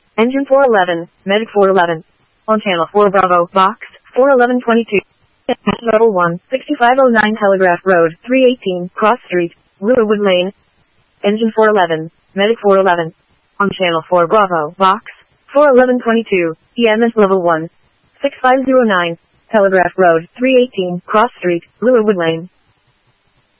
Engine 411, Medic 411. On channel 4 Bravo, box 41122. Level 1, 6509 Telegraph Road, 318, Cross Street, Willowwood Lane. Engine 411, Medic 411. On channel 4 Bravo, box 41122, EMS Level 1, 6509, Telegraph Road, 318, Cross Street, Willowwood Lane.